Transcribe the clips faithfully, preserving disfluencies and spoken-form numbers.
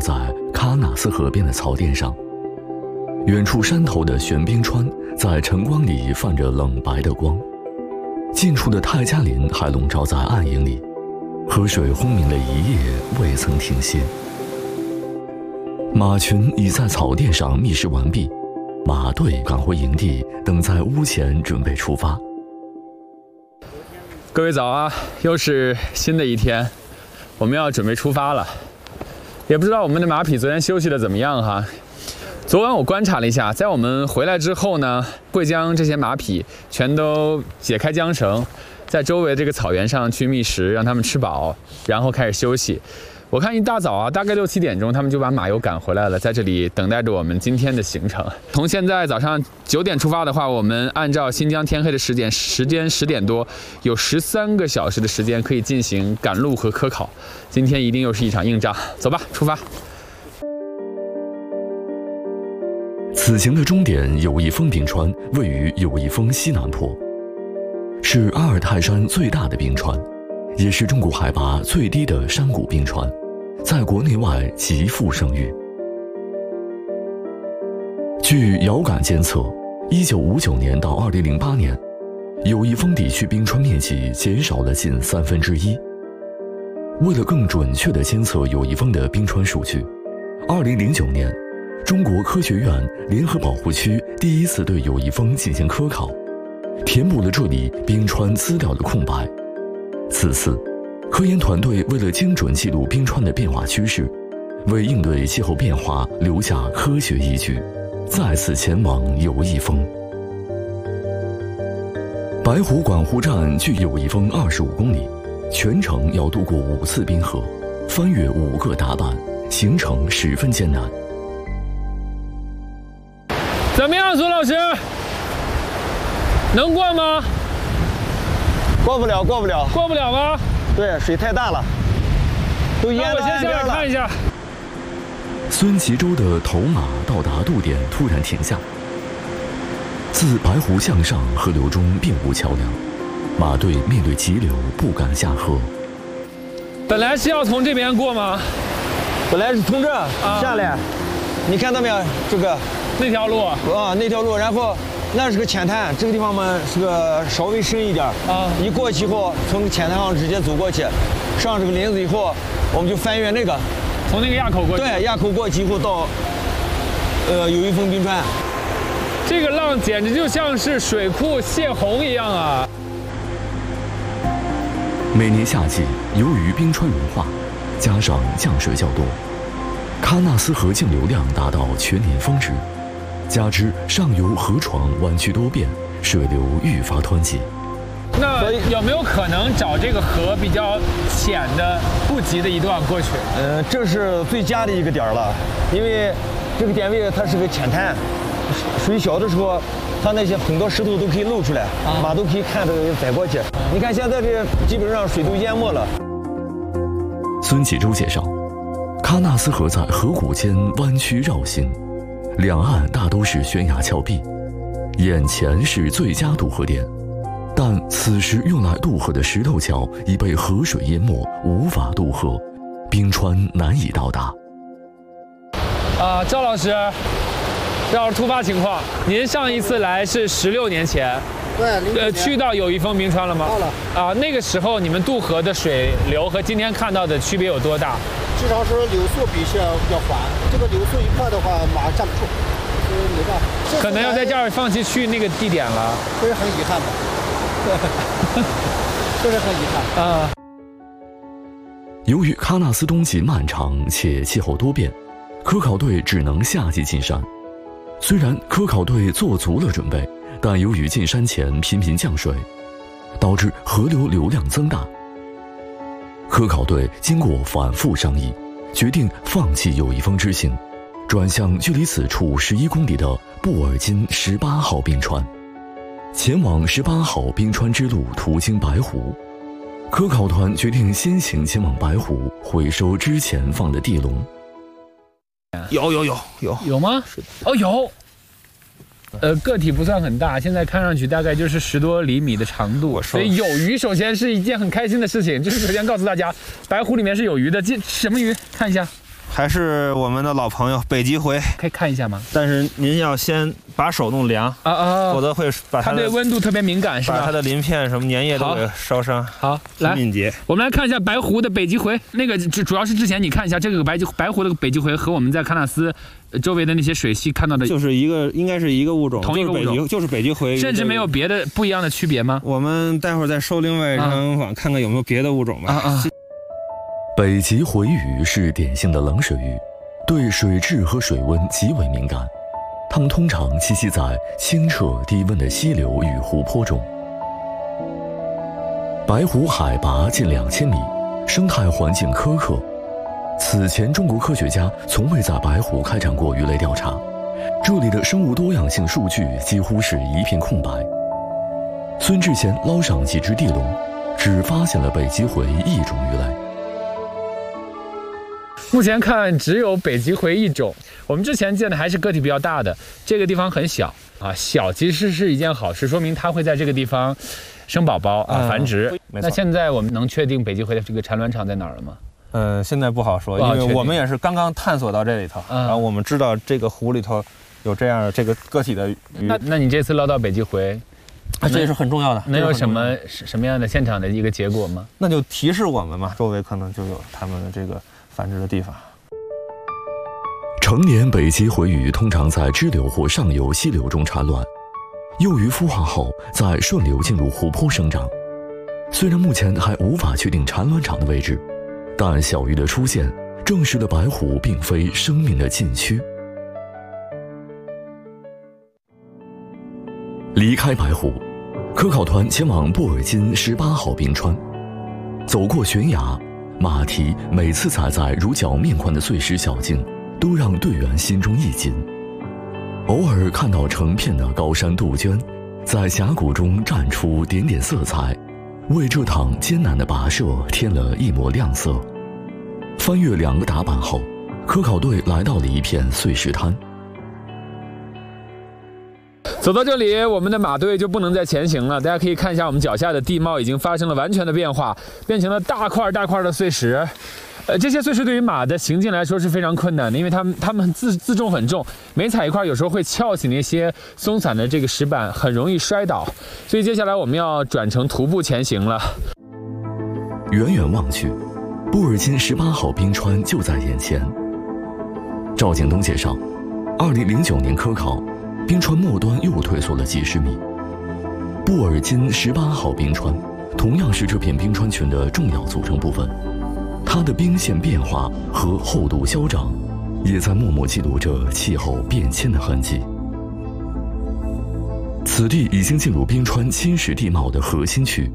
在喀纳斯河边的草甸上，远处山头的悬冰川在晨光里泛着冷白的光，近处的泰加林还笼罩在暗影里，河水轰鸣了一夜未曾停歇。马群已在草甸上觅食完毕，马队赶回营地，等在屋前准备出发。 各位早啊，又是新的一天，我们要准备出发了。也不知道我们的马匹昨天休息的怎么样哈。昨晚我观察了一下，在我们回来之后呢，会将这些马匹全都解开缰绳，在周围这个草原上去觅食，让它们吃饱，然后开始休息。我看一大早啊，大概六七点钟，他们就把马又赶回来了，在这里等待着我们今天的行程。从现在早上九点出发的话，我们按照新疆天黑的时间，时间十点多，有十三个小时的时间可以进行赶路和科考。今天一定又是一场硬仗，走吧，出发。 此行的终点友谊峰冰川位于友谊峰西南坡，是阿尔泰山最大的冰川，也是中国海拔最低的山谷冰川，在国内外极负盛誉。据遥感监测，一九五九年到二零零八年，友谊峰地区冰川面积减少了近三分之一。为了更准确地监测友谊峰的冰川数据，二零零九年，中国科学院联合保护区第一次对友谊峰进行科考，填补了这里冰川资料的空白。此次，科研团队为了精准记录冰川的变化趋势，为应对气候变化留下科学依据，再次前往友谊峰。白湖管湖站距友谊峰二十五公里，全程要渡过五次冰河，翻越五个达坂，行程十分艰难。 怎么样，苏老师？能过吗？ 过不了，过不了， 过不了吗？ 对，水太大了，都淹到岸边了。 我先下来看一下。 孙吉洲的头马到达渡点，突然停下。自白湖向上，河流中并无桥梁，马队面对急流，不敢下河。 本来是要从这边过吗？ 本来是从这儿下来，啊、你看到没有？这个那条路啊，那条路，然后那是个浅滩，这个地方嘛是个稍微深一点啊。一过去以后，从浅滩上直接走过去，上这个林子以后，我们就翻越那个， 从那个垭口过去。 对，垭口过去以后到呃友谊峰冰川。 这个浪简直就像是水库泄洪一样啊！ 每年夏季，由于冰川融化，加上降水较多，喀纳斯河径流量达到全年峰值，加之上游河床弯曲多变，水流愈发湍急。 那有没有可能找这个河比较浅的、不急的一段过去？ 呃，这是最佳的一个点了，因为这个点位它是个浅滩，水小的时候，它那些很多石头都可以露出来，啊、马都可以看着载过去。你看现在这基本上水都淹没了。 孙启洲介绍，喀纳斯河在河谷间弯曲绕行，两岸大都是悬崖峭壁，眼前是最佳渡河点，但此时用来渡河的石头桥已被河水淹没，无法渡河，冰川难以到达。 啊，赵老师，这是突发情况，您上一次来是十六年前。 对， 呃，去到友谊峰冰川了吗？ 到了。 啊，那个时候你们渡河的水流和今天看到的区别有多大？ 至少是流速比较比较缓，这个流速一快的话，马站不住，所以没办法。 可能要在这儿放弃去那个地点了， 这是很遗憾的，这是很遗憾啊。 由于喀纳斯冬季漫长且气候多变，科考队只能夏季进山。虽然科考队做足了准备，但由于进山前频频降水，导致河流流量增大。科考队经过反复商议，决定放弃友谊峰之行，转向距离此处十一公里的布尔津十八号冰川。前往十八号冰川之路途经白湖，科考团决定先行前往白湖，回收之前放的地笼。 有有有有有吗？哦，有。呃，个体不算很大，现在看上去大概就是十多厘米的长度，所以有鱼首先是一件很开心的事情。就是首先告诉大家，白湖里面是有鱼的。这什么鱼？看一下， 还是我们的老朋友北极回， 可以看一下吗？ 但是您要先把手弄凉啊啊， 否则会把它它对温度特别敏感，是吧？ 把它的鳞片什么粘液都给烧伤。 好，来， 敏捷。 我们来看一下白湖的北极回，那个主要是之前你看一下这个白极白湖的北极回和我们在喀纳斯周围的那些水系看到的， 就是一个应该是一个物种， 同一个物种， 就是北极回， 甚至没有别的不一样的区别吗？ 我们待会儿再收另外一张网，看看有没有别的物种吧。啊啊北极回鱼是典型的冷水鱼，对水质和水温极为敏感。它们通常栖息在清澈低温的溪流与湖泊中。白湖海拔近两千米，生态环境苛刻。此前，中国科学家从未在白湖开展过鱼类调查，这里的生物多样性数据几乎是一片空白。孙志贤捞上几只地龙，只发现了北极回一种鱼类。 目前看只有北极回一种，我们之前见的还是个体比较大的，这个地方很小啊，小其实是一件好事，说明它会在这个地方生宝宝啊，繁殖。嗯、那现在我们能确定北极回的这个产卵场在哪儿了吗？ 嗯，现在不好说，因为我们也是刚刚探索到这里头，嗯、然后我们知道这个湖里头有这样这个个体的鱼。 那那你这次捞到北极回， 啊，这也是很重要的。 能有什么什么样的现场的一个结果吗？ 那就提示我们嘛，周围可能就有他们的这个繁殖的地方。 成年北极回鱼通常在支流或上游溪流中产卵，幼鱼孵化后再顺流进入湖泊生长。虽然目前还无法确定产卵场的位置，但小鱼的出现证实了白湖并非生命的禁区。离开白湖，科考团前往布尔津十八号冰川，走过悬崖，马蹄每次踩在如脚面宽的碎石小径，都让队员心中一紧。偶尔看到成片的高山杜鹃，在峡谷中绽出点点色彩，为这趟艰难的跋涉添了一抹亮色。翻越两个踏板后，科考队来到了一片碎石滩。 走到这里，我们的马队就不能再前行了。大家可以看一下，我们脚下的地貌已经发生了完全的变化，变成了大块大块的碎石。呃，这些碎石对于马的行进来说是非常困难的，因为它们它们自自重很重，每踩一块有时候会翘起那些松散的这个石板，很容易摔倒。所以接下来我们要转成徒步前行了。 远远望去，布尔津十八号冰川就在眼前。赵景东介绍，二零零九年科考，冰川末端又退缩了几十米。布尔津十八号冰川同样是这片冰川群的重要组成部分。它的冰线变化和厚度消长，也在默默记录着气候变迁的痕迹。此地已经进入冰川侵蚀地貌的核心区。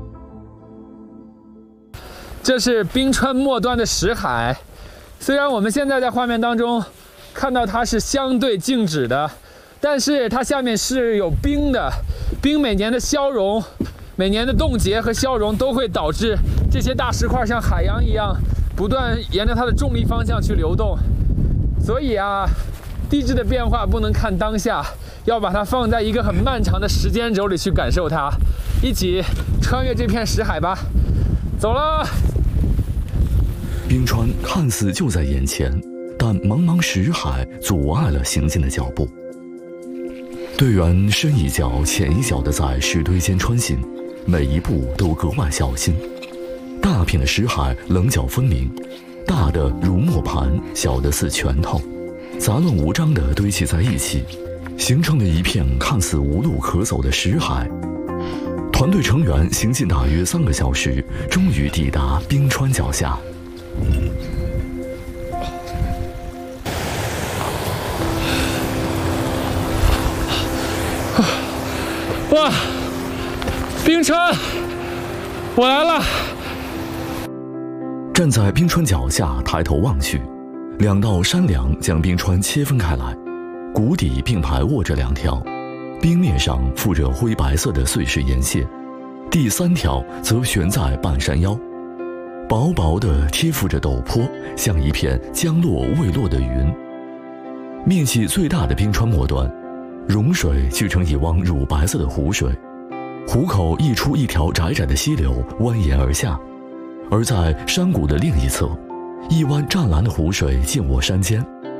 这是冰川末端的石海，虽然我们现在在画面当中看到它是相对静止的，但是它下面是有冰的。冰每年的消融，每年的冻结和消融都会导致这些大石块像海洋一样不断沿着它的重力方向去流动。所以啊，地质的变化不能看当下，要把它放在一个很漫长的时间轴里去感受它。一起穿越这片石海吧，走了。 冰川看似就在眼前，但茫茫石海阻碍了行进的脚步。队员深一脚浅一脚地在石堆间穿行，每一步都格外小心。大片的石海棱角分明，大的如磨盘，小的似拳头，杂乱无章地堆砌在一起，形成了一片看似无路可走的石海。团队成员行进大约三个小时，终于抵达冰川脚下。 哇，冰川，我来了！ 站在冰川脚下，抬头望去，两道山梁将冰川切分开来，谷底并排卧着两条，冰面上附着灰白色的碎石岩屑，第三条则悬在半山腰，薄薄的贴附着陡坡，像一片将落未落的云。面积最大的冰川末端，融水聚成一汪乳白色的湖水，湖口溢出一条窄窄的溪流，蜿蜒而下。而在山谷的另一侧， 一湾湛蓝的湖水尽卧山间，